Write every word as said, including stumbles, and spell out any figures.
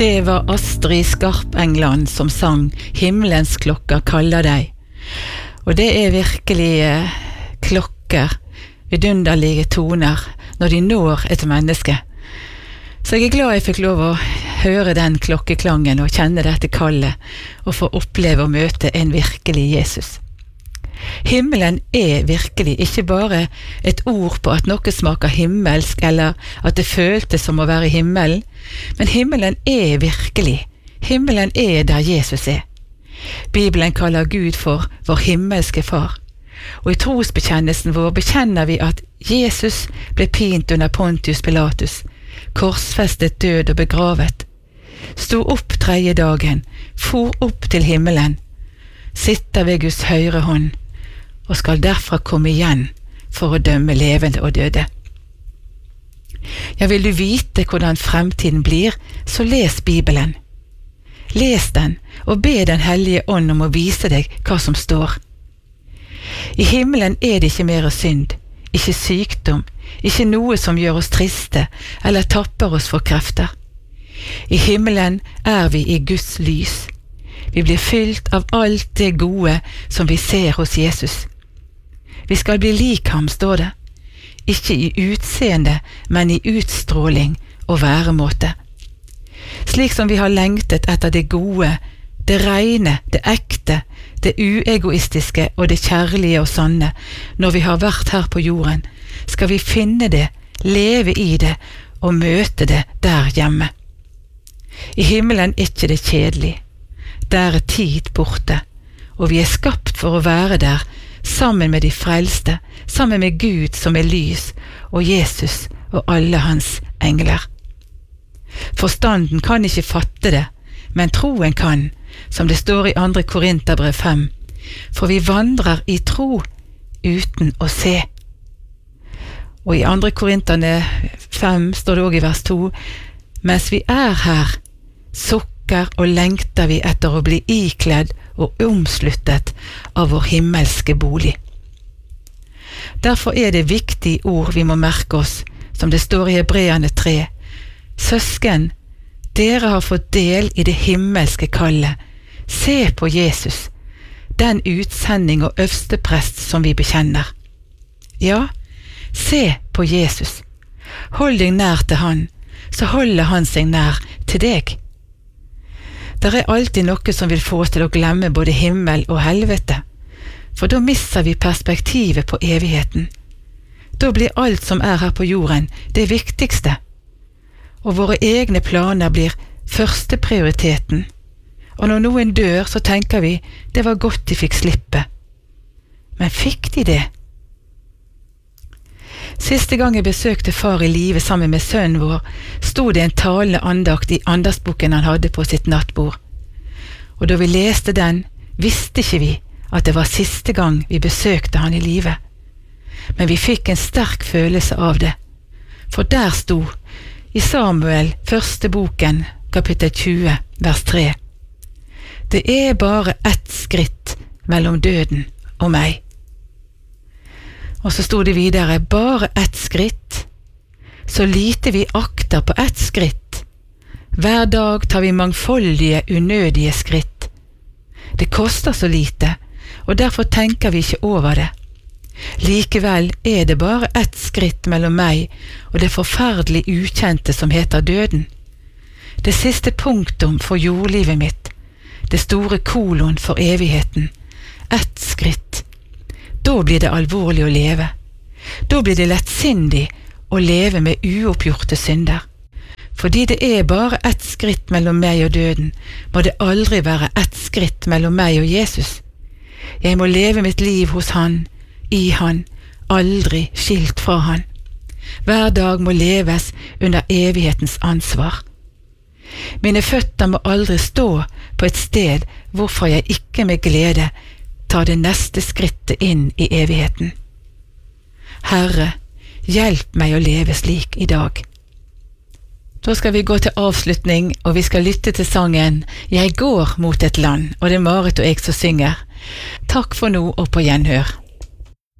Det var Astrid Skarp England som sang «Himmelens klokker kaller deg». Og det er virkelig eh, klokker, vidunderlige toner, når de når et menneske. Så jeg er glad jeg fikk lov å høre den klokkeklangen og kjenne dette kallet, og få oppleve å møte en virkelig Jesus. Himmelen er virkelig ikke bare et ord på at noe smaker himmelsk, eller at det føltes som å være i himmelen, men himmelen er virkelig. Himmelen er der Jesus er. Bibelen kaller Gud for vår himmelske far, og i trosbekjennelsen vår bekjenner vi at Jesus ble pint under Pontius Pilatus, korsfestet, død og begravet, sto opp tredje dagen, for opp til himmelen, sitter ved Guds høyre hånd, og skal derfra komme igjen for å dømme levende og døde. Ja, vil du vite hvordan fremtiden blir, så les Bibelen. Les den, og be den hellige ånd om å vise deg hva som står. I himmelen er det ikke mer synd, ikke sykdom, ikke noe som gjør oss triste, eller tapper oss for krefter. I himmelen er vi i Guds lys. Vi blir fylt av alt det gode som vi ser hos Jesus. Vi skal bli lik ham, står det. Ikke i utseende, men i utstråling og væremåte. Slik som vi har lengtet etter det gode, det rene, det ekte, det uegoistiske og det kjærlige og sanne, når vi har vært her på jorden, skal vi finne det, leve i det og møte det der hjemme. I himmelen er ikke det kjedelig. Der er tid borte, og vi er skapt for å være der, sammen med de frelste, sammen med Gud som er lys, og Jesus og alle hans engler. Forstanden kan ikke fatte det, men troen kan, som det står i andre Korinterbrev fem, for vi vandrer i tro uten å se. Og i andre Korinterne fem står det også i vers to, mens vi er her, sukker og lengter vi etter å bli ikledd og omsluttet av vår himmelske bolig. Derfor er det viktige ord vi må merke oss, som det står i Hebreerne tre. Søsken, dere har fått del i det himmelske kallet. Se på Jesus, den utsending og øversteprest som vi bekjenner. Ja, se på Jesus. Hold deg nær til han, så holder han seg nær til deg. Der er alltid noe som vil få oss til å glemme både himmel og helvete, for da mister vi perspektivet på evigheten. Da blir alt som er her på jorden det viktigste, og våre egne planer blir første prioriteten. Og når noen dør, så tenker vi, det var godt de fikk slippe. Men fikk de det? Siste gang jeg besøkte far i livet sammen med sønnen vår, stod det en talende andakt i andaktsboken han hadde på sitt nattbord. Og da vi leste den, visste ikke vi at det var siste gang vi besøkte han i livet. Men vi fikk en sterk følelse av det. For der stod, i Samuel, første boken, kapittel tjue, vers tre. Det er bare ett skritt mellom døden og meg. Og så stod det videre, bare ett skritt, så lite vi akter på ett skritt. Hver dag tar vi mangfoldige, unødige skritt. Det koster så lite, og derfor tenker vi ikke over det. Likevel er det bare ett skritt mellom meg og det forferdelig ukjente som heter døden. Det siste punktum for jordlivet mitt, det store kolon for evigheten. Ett skritt. Da blir det alvorlig å leve. Da blir det lettsindig å leve med uoppgjorte synder. Fordi det er bare ett skritt mellom meg og døden, må det aldri være ett skritt mellom meg og Jesus. Jeg må leve mitt liv hos han, i han, aldri skilt fra han. Hver dag må leves under evighetens ansvar. Mine føtter må aldri stå på et sted hvorfor jeg ikke med glede tar det neste skrittet inn i evigheten. Herre, hjelp meg å leve slik i dag. Da skal vi gå til avslutning, og vi skal lytte til sangen «Jeg går mot et land», og det er Marit og jeg som synger. Takk for nå, og på gjenhør.